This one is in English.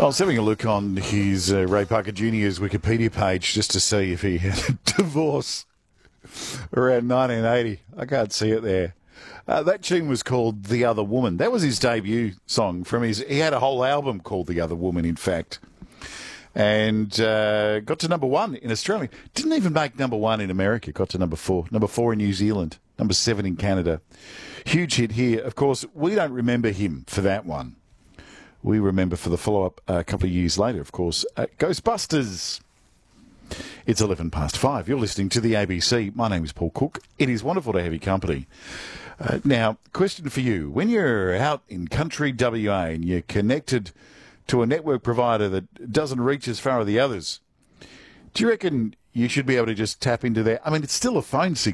I was having a look on his Ray Parker Jr.'s Wikipedia page just to see if he had a divorce around 1980. I can't see it there. That tune was called The Other Woman. That was his debut song from his... He had a whole album called The Other Woman, in fact. And got to number one in Australia. Didn't even make number one in America. Got to number four. Number four in New Zealand. Number 7 in Canada. Huge hit here. Of course, we don't remember him for that one. We remember for the follow-up a couple of years later, of course, Ghostbusters. It's 5:11. You're listening to the ABC. My name is Paul Cook. It is wonderful to have your company. Now, question for you. When you're out in country WA and you're connected to a network provider that doesn't reach as far as the others, do you reckon you should be able to just tap into their... I mean, it's still a phone signal.